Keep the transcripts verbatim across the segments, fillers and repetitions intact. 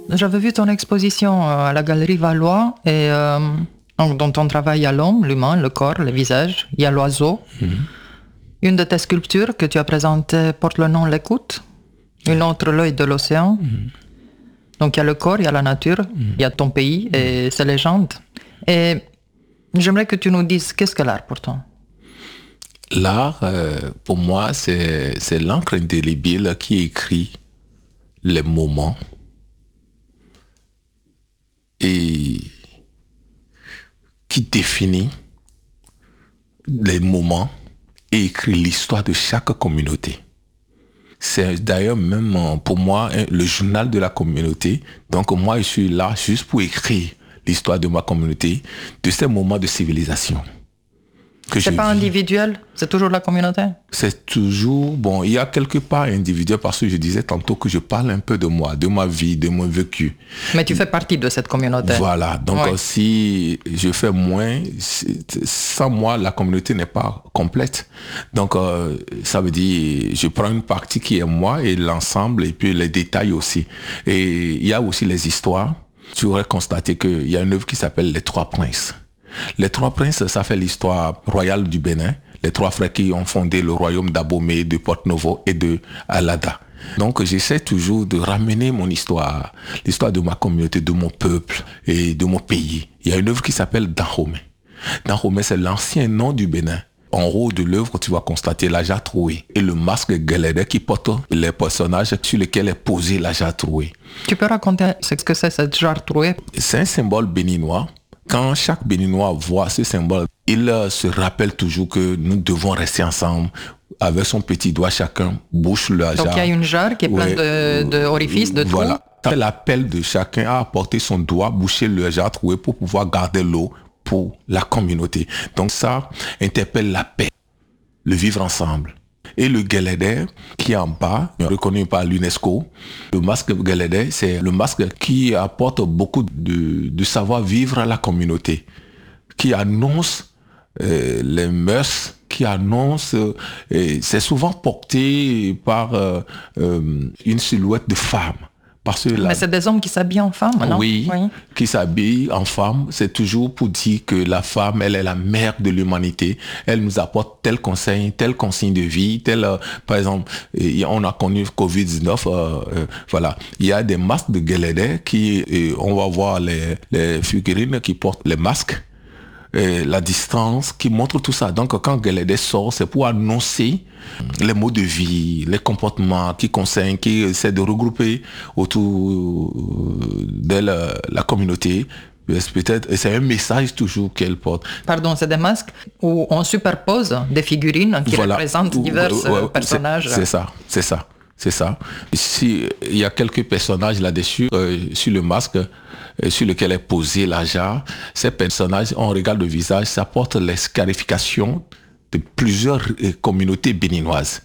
J'avais vu ton exposition à la Galerie Valois et euh, dont on travaille à l'homme, l'humain, le corps, le visage. Il y a l'oiseau. Mm-hmm. Une de tes sculptures que tu as présentées porte le nom L'écoute. Une autre, l'œil de l'océan. Mm-hmm. Donc il y a le corps, il y a la nature, mm-hmm. il y a ton pays et ses légendes. Et j'aimerais que tu nous dises, qu'est-ce que l'art pour toi? L'art, euh, pour moi, c'est, c'est l'encre indélébile qui écrit les moments et qui définit les moments et écrit l'histoire de chaque communauté. C'est d'ailleurs même pour moi le journal de la communauté. Donc moi, je suis là juste pour écrire l'histoire de ma communauté, de ces moments de civilisation. Que c'est pas vis. Individuel, c'est toujours la communauté. C'est toujours, bon, il y a quelque part individuel parce que je disais tantôt que je parle un peu de moi, de ma vie, de mon vécu. Mais tu fais partie de cette communauté. Voilà, donc oui. Si je fais moins, sans moi, la communauté n'est pas complète. Donc euh, ça veut dire, je prends une partie qui est moi et l'ensemble et puis les détails aussi. Et il y a aussi les histoires. Tu aurais constaté qu'il y a une œuvre qui s'appelle Les Trois Princes. Les Trois Princes, ça fait l'histoire royale du Bénin. Les trois frères qui ont fondé le royaume d'Abomey, de Porte-Novo et de Alada. Donc j'essaie toujours de ramener mon histoire, l'histoire de ma communauté, de mon peuple et de mon pays. Il y a une œuvre qui s'appelle Dahomey. Dahomey, c'est l'ancien nom du Bénin. En haut de l'œuvre, tu vas constater la Jatroué et le masque Guélédé qui porte les personnages sur lesquels est posée la Jatroué. Tu peux raconter ce que c'est cette Jatroué? C'est un symbole béninois. Quand chaque Béninois voit ce symbole, il se rappelle toujours que nous devons rester ensemble. Avec son petit doigt, chacun bouche le jarre. Donc il y a une jarre qui est pleine ouais, de, de orifices, de trous. Voilà. C'est l'appel de chacun à apporter son doigt, boucher le jarre troué pour pouvoir garder l'eau pour la communauté. Donc ça interpelle la paix, le vivre ensemble. Et le Guélédé, qui est en bas, reconnu par l'UNESCO, le masque Guélédé, c'est le masque qui apporte beaucoup de, de savoir-vivre à la communauté, qui annonce euh, les mœurs, qui annonce, euh, c'est souvent porté par euh, euh, une silhouette de femme. Parce que Mais la... c'est des hommes qui s'habillent en femme, non? Oui, oui, qui s'habillent en femme. C'est toujours pour dire que la femme, elle est la mère de l'humanité. Elle nous apporte tel conseil, tel consigne de vie, tel, euh, par exemple, on a connu covid dix-neuf, euh, euh, voilà. Il y a des masques de Guélédé qui, euh, on va voir les, les figurines qui portent les masques, euh, la distance, qui montre tout ça. Donc, quand Guélédé sort, c'est pour annoncer les mots de vie, les comportements qui conseillent, qui essaient de regrouper autour de la, la communauté. Peut-être, et c'est un message toujours qu'elle porte. Pardon, c'est des masques où on superpose des figurines qui voilà. représentent divers ouais, ouais, personnages. C'est, c'est ça, c'est ça, c'est ça. Ici, il y a quelques personnages là-dessus, euh, sur le masque, euh, sur lequel est posé la jarre. Ces personnages, on regarde le visage, ça porte les scarifications de plusieurs communautés béninoises.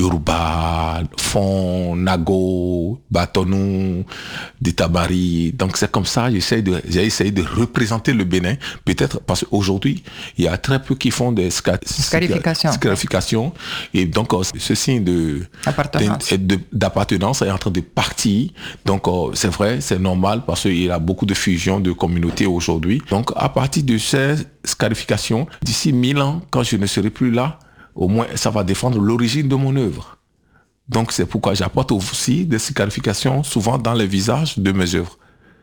Yoruba, Fon, Nago, Batonou, Ditabari. Donc c'est comme ça, j'essaie de, j'ai essayé de représenter le Bénin. Peut-être parce qu'aujourd'hui, il y a très peu qui font des sca- scarifications. scarifications. Et donc ce signe de, appartenance. De, de, d'appartenance est en train de partir. Donc c'est vrai, c'est normal parce qu'il y a beaucoup de fusions de communautés aujourd'hui. Donc à partir de ces scarifications, d'ici mille ans, quand je ne serai plus là, au moins ça va défendre l'origine de mon œuvre. Donc c'est pourquoi j'apporte aussi des scarifications souvent dans les visages de mes œuvres.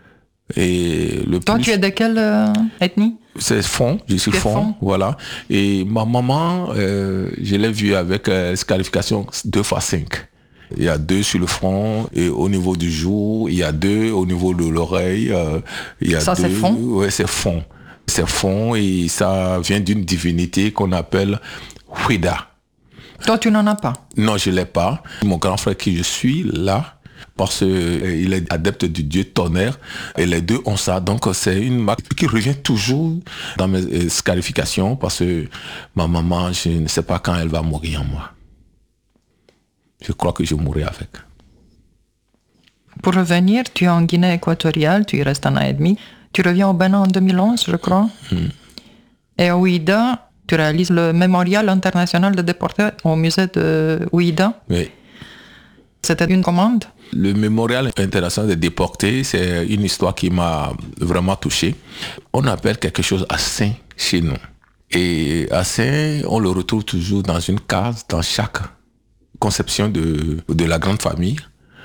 Et le Toi, plus... tu es de quelle euh, ethnie? C'est Fon, je suis Fon, voilà. Et ma maman, euh, je l'ai vue avec euh, scarification deux fois cinq. Il y a deux sur le front et au niveau du jour, il y a deux au niveau de l'oreille. Euh, il y a ça, deux... c'est Fon? Ouais, c'est Fon. C'est Fon et ça vient d'une divinité qu'on appelle Huida. Toi, tu n'en as pas? Non, je ne l'ai pas. Mon grand frère qui je suis là, parce qu'il est adepte du dieu tonnerre, et les deux ont ça. Donc, c'est une marque qui revient toujours dans mes scarifications, parce que ma maman, je ne sais pas quand elle va mourir en moi. Je crois que je mourrai avec. Pour revenir, tu es en Guinée équatoriale, tu y restes un an et demi. Tu reviens au Bénin en deux mille onze, je crois. Hmm. Et à Ouida, tu réalises le mémorial international de déportés au musée de Ouida. Oui. C'était une commande? Le mémorial international des déportés, c'est une histoire qui m'a vraiment touché. On appelle quelque chose à saint chez nous. Et à saint, on le retrouve toujours dans une case, dans chaque conception de, de la grande famille.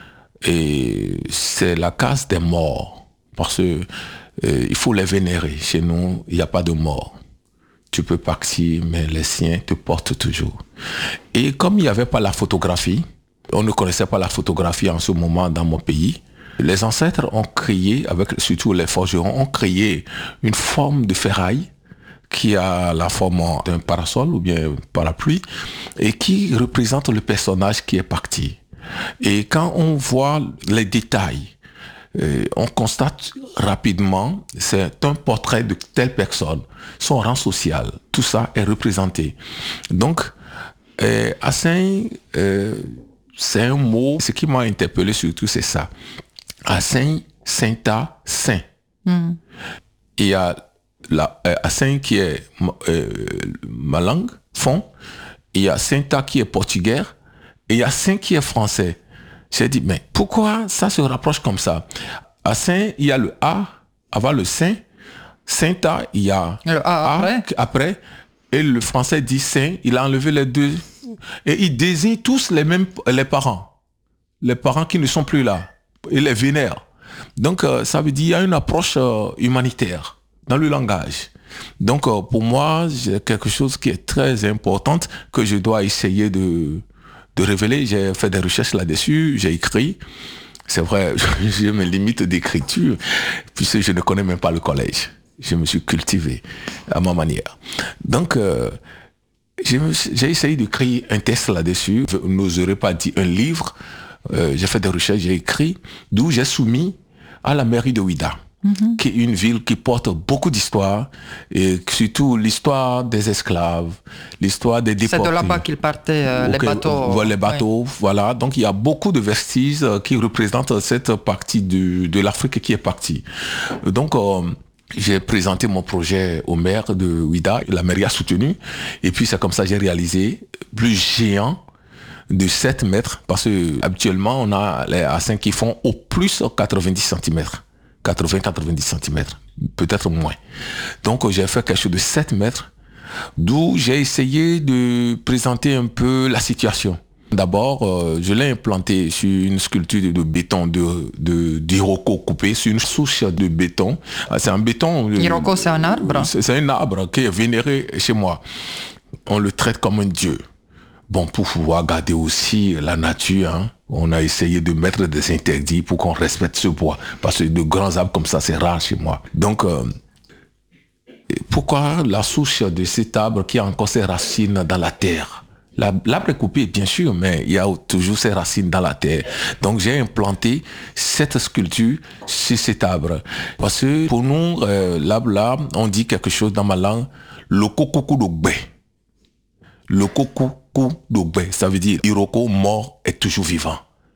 Et c'est la case des morts. Parce que euh, il faut les vénérer. Chez nous, il n'y a pas de mort. Tu peux partir, mais les siens te portent toujours. Et comme il n'y avait pas la photographie, on ne connaissait pas la photographie en ce moment dans mon pays, les ancêtres ont créé, avec surtout les forgerons, ont créé une forme de ferraille qui a la forme d'un parasol ou bien un parapluie et qui représente le personnage qui est parti. Et quand on voit les détails, euh, on constate rapidement, c'est un portrait de telle personne, son rang social, tout ça est représenté. Donc, euh, à Saint, euh, c'est un mot, ce qui m'a interpellé surtout, c'est ça. À Saint, Sainta, Saint. Mm. Il y a la, euh, à Saint qui est euh, ma langue, fond, il y a Sainta qui est portugais, et il y a Saint qui est français. J'ai dit, mais pourquoi ça se rapproche comme ça? À Saint, il y a le A, avant le Saint. Sainta, il y a le A après. A après. Et le français dit Saint, il a enlevé les deux. Et il désigne tous les mêmes, les parents. Les parents qui ne sont plus là. Il les vénère. Donc, euh, ça veut dire qu'il y a une approche euh, humanitaire dans le langage. Donc, euh, pour moi, j'ai quelque chose qui est très important que je dois essayer de, de révéler. J'ai fait des recherches là-dessus, j'ai écrit. C'est vrai, j'ai mes limites d'écriture, puisque je ne connais même pas le collège. Je me suis cultivé à ma manière. Donc, euh, j'ai, j'ai essayé de créer un texte là-dessus. Je n'oserais pas dire un livre. Euh, j'ai fait des recherches, j'ai écrit, d'où j'ai soumis à la mairie de Ouidah, mm-hmm. qui est une ville qui porte beaucoup d'histoires, et surtout l'histoire des esclaves, l'histoire des déportés. C'est de là-bas qu'ils partaient, euh, les bateaux. Les bateaux, oui. Voilà. Donc il y a beaucoup de vestiges qui représentent cette partie de, de l'Afrique qui est partie. Donc, euh, j'ai présenté mon projet au maire de Ouidah, la mairie a soutenu, et puis c'est comme ça que j'ai réalisé plus géant de sept mètres, parce que habituellement on a les A cinq qui font au plus quatre-vingt-dix centimètres, quatre-vingts à quatre-vingt-dix centimètres, peut-être moins. Donc j'ai fait quelque chose de sept mètres, d'où j'ai essayé de présenter un peu la situation. D'abord, euh, je l'ai implanté sur une sculpture de, de béton de, de, d'Iroko coupé, sur une souche de béton. C'est un béton... Iroko, c'est un arbre? C'est, c'est un arbre qui est vénéré chez moi. On le traite comme un dieu. Bon, pour pouvoir garder aussi la nature, hein, on a essayé de mettre des interdits pour qu'on respecte ce bois. Parce que de grands arbres comme ça, c'est rare chez moi. Donc, euh, pourquoi la souche de cet arbre qui a encore ses racines dans la terre? L'arbre est coupé, bien sûr, mais il y a toujours ses racines dans la terre. Donc, j'ai implanté cette sculpture sur cet arbre. Parce que pour nous, euh, l'arbre là, on dit quelque chose dans ma langue, le kokoukou d'ogbe. Le kokoukou d'ogbe, ça veut dire Iroko mort est toujours vivant.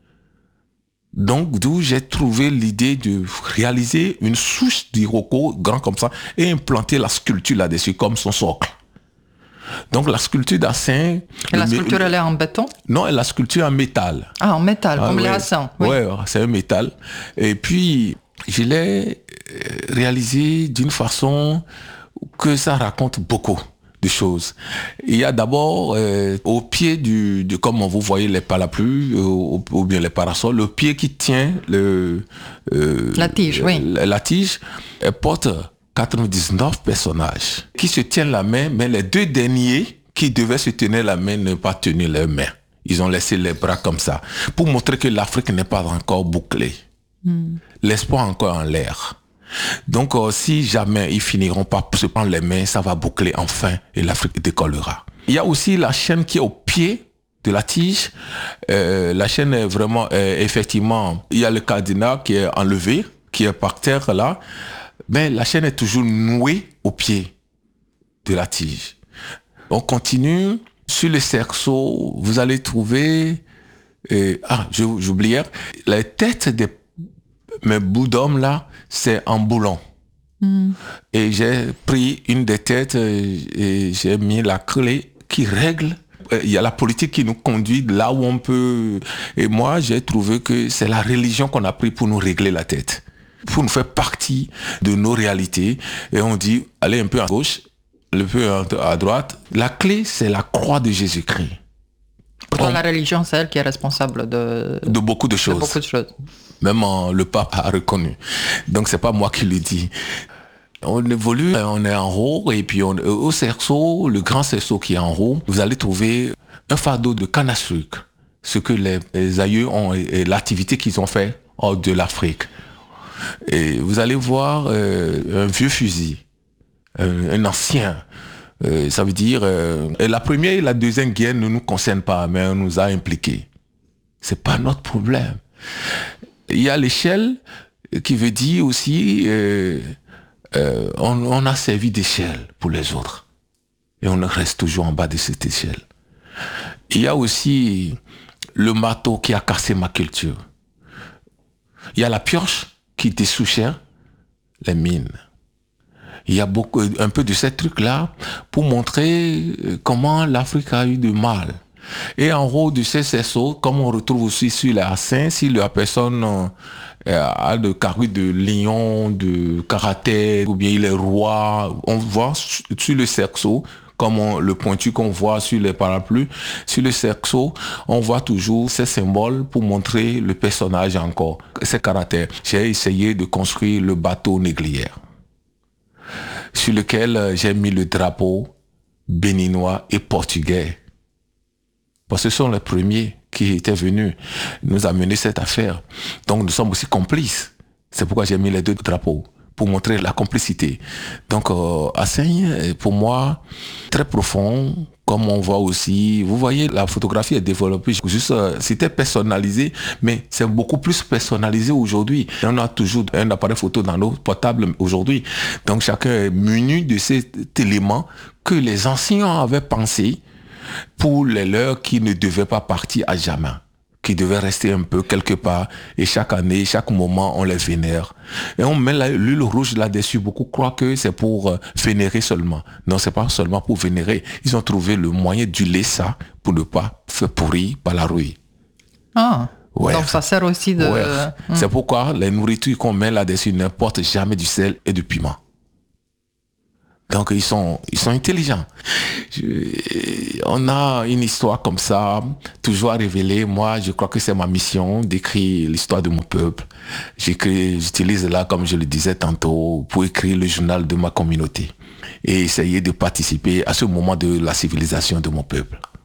Donc, d'où j'ai trouvé l'idée de réaliser une souche d'Iroko grand comme ça et implanter la sculpture là-dessus comme son socle. Donc la sculpture d'Assin... Et la sculpture, elle est en béton? Non, la sculpture en métal. Ah, en métal, ah, comme ouais. les Assins. Oui, ouais, c'est un métal. Et puis, je l'ai réalisé d'une façon que ça raconte beaucoup de choses. Il y a d'abord, euh, au pied du, du... Comme vous voyez les parapluies, ou, ou bien les parasols, le pied qui tient le... Euh, la tige, oui. La, la tige, elle porte... quatre-vingt-dix-neuf personnages qui se tiennent la main, mais les deux derniers qui devaient se tenir la main n'ont pas tenu leurs mains. Ils ont laissé les bras comme ça pour montrer que l'Afrique n'est pas encore bouclée. Mm. L'espoir est encore en l'air. Donc, euh, si jamais ils finiront par se prendre les mains, ça va boucler enfin et l'Afrique décollera. Il y a aussi la chaîne qui est au pied de la tige. Euh, la chaîne est vraiment, euh, effectivement, il y a le cadenas qui est enlevé, qui est par terre là. Mais la chaîne est toujours nouée au pied de la tige. On continue. Sur le cerceau, vous allez trouver... Euh, ah, j'oubliais. La tête des mes bouts d'hommes, là, c'est en boulon. Mm. Et j'ai pris une des têtes et j'ai mis la clé qui règle il y a la politique qui nous conduit là où on peut. Et moi, j'ai trouvé que c'est la religion qu'on a pris pour nous régler la tête, pour nous faire partie de nos réalités. Et on dit, allez un peu à gauche, un peu à droite. La clé, c'est la croix de Jésus-Christ. Pour toi, la religion, c'est elle qui est responsable de, de beaucoup de choses. De beaucoup de choses. Même euh, le pape a reconnu. Donc, c'est pas moi qui le dis. On évolue, on est en haut, et puis on, au cerceau, le grand cerceau qui est en haut, vous allez trouver un fardeau de canne à sucre. Ce que les, les aïeux ont, et l'activité qu'ils ont fait hors de l'Afrique. Et vous allez voir euh, un vieux fusil, un, un ancien. Euh, ça veut dire, euh, et la première et la deuxième guerre ne nous concernent pas, mais on nous a impliqués. C'est pas notre problème. Il y a l'échelle qui veut dire aussi, euh, euh, on, on a servi d'échelle pour les autres. Et on reste toujours en bas de cette échelle. Il y a aussi le marteau qui a cassé ma culture. Il y a la pioche qui dessouchait les mines. Il y a beaucoup, un peu de ces trucs-là pour montrer comment l'Afrique a eu du mal. Et en haut de ces cerceaux, comme on retrouve aussi sur les Hassins, si la personne euh, a de carrure de lion, de caractère, ou bien il est roi, on voit sur le cerceau, comme on, le pointu qu'on voit sur les parapluies, sur le cerceau, on voit toujours ces symboles pour montrer le personnage encore, ses caractères. J'ai essayé de construire le bateau négrière, sur lequel j'ai mis le drapeau béninois et portugais. Parce que ce sont les premiers qui étaient venus nous amener cette affaire. Donc nous sommes aussi complices. C'est pourquoi j'ai mis les deux drapeaux, pour montrer la complicité. Donc euh, Hassaigne, pour moi, très profond, comme on voit aussi, vous voyez, la photographie est développée, juste, euh, c'était personnalisé, mais c'est beaucoup plus personnalisé aujourd'hui. On a toujours un appareil photo dans nos portables aujourd'hui. Donc chacun est muni de cet élément que les anciens avaient pensé pour les leurs qui ne devaient pas partir à jamais, qui devaient rester un peu quelque part, et chaque année, chaque moment, on les vénère. Et on met l'huile rouge là-dessus. Beaucoup croient que c'est pour euh, vénérer seulement. Non, c'est pas seulement pour vénérer. Ils ont trouvé le moyen d'huiler ça pour ne pas faire pourrir par la rouille. Ah, ouais. Donc ça sert aussi de... Ouais. Mmh. C'est pourquoi les nourritures qu'on met là-dessus ne portent jamais du sel et du piment. Donc ils sont, ils sont intelligents. Je, on a une histoire comme ça, toujours à révéler. Moi, je crois que c'est ma mission d'écrire l'histoire de mon peuple. J'écris, j'utilise là, comme je le disais tantôt, pour écrire le journal de ma communauté et essayer de participer à ce moment de la civilisation de mon peuple.